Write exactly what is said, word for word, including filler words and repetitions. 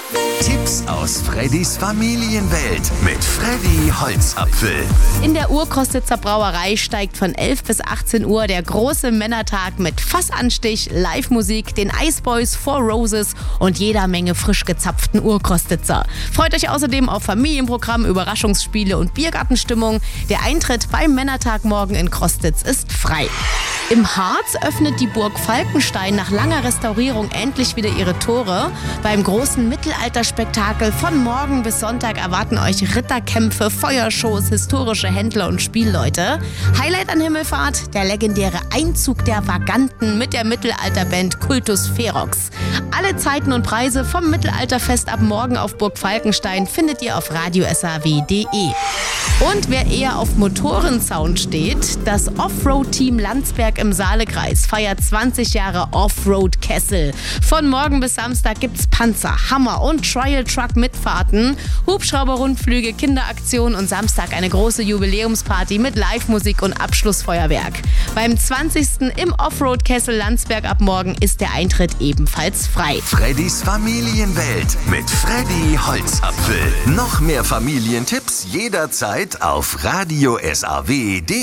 Tipps aus Freddys Familienwelt mit Freddy Holzapfel. In der Urkostitzer Brauerei steigt von elf bis achtzehn Uhr der große Männertag mit Fassanstich, Live-Musik, den Iceboys, Four Roses und jeder Menge frisch gezapften Urkostitzer. Freut euch außerdem auf Familienprogramm, Überraschungsspiele und Biergartenstimmung. Der Eintritt beim Männertag morgen in Crostitz ist frei. Im Harz öffnet die Burg Falkenstein nach langer Restaurierung endlich wieder ihre Tore. Beim großen Mittelalterspektakel von morgen bis Sonntag erwarten euch Ritterkämpfe, Feuershows, historische Händler und Spielleute. Highlight an Himmelfahrt, der legendäre Einzug der Vaganten mit der Mittelalterband Cultus Ferox. Alle Zeiten und Preise vom Mittelalterfest ab morgen auf Burg Falkenstein findet ihr auf radio s a w punkt d e. Und wer eher auf Motorensound steht, das Offroad-Team Landsberg im Saalekreis feiert zwanzig Jahre Offroad-Kessel. Von morgen bis Samstag gibt's Panzer, Hammer und Trial-Truck-Mitfahrten, Hubschrauber-Rundflüge, Kinderaktionen und Samstag eine große Jubiläumsparty mit Live-Musik und Abschlussfeuerwerk. Beim zwanzigsten im Offroad-Kessel Landsberg ab morgen ist der Eintritt ebenfalls frei. Freddys Familienwelt mit Freddy Holzapfel. Noch mehr Familientipps jederzeit auf radio s a w punkt d e.